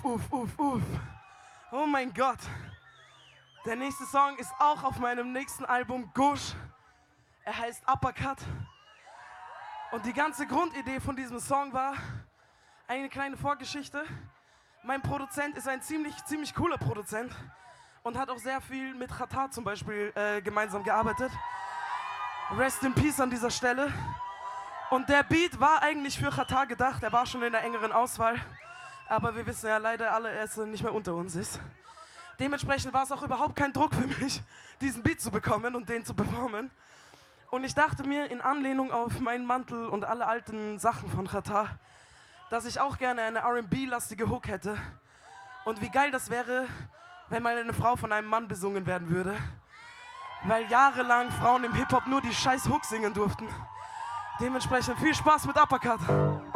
Uff. Oh mein Gott. Der nächste Song ist auch auf meinem nächsten Album Gush. Er heißt Uppercut. Und die ganze Grundidee von diesem Song war eine kleine Vorgeschichte. Mein Produzent ist ein ziemlich cooler Produzent und hat auch sehr viel mit Xatar zum Beispiel gemeinsam gearbeitet. Rest in Peace an dieser Stelle. Und der Beat war eigentlich für Xatar gedacht, er war schon in der engeren Auswahl. Aber wir wissen ja leider alle, er ist nicht mehr unter uns ist. Dementsprechend war es auch überhaupt kein Druck für mich, diesen Beat zu bekommen und den zu performen. Und ich dachte mir, in Anlehnung auf meinen Mantel und alle alten Sachen von Xatar, dass ich auch gerne eine R&B-lastige Hook hätte. Und wie geil das wäre, wenn mal eine Frau von einem Mann besungen werden würde. Weil jahrelang Frauen im Hip-Hop nur die scheiß Hook singen durften. Dementsprechend viel Spaß mit Uppercut.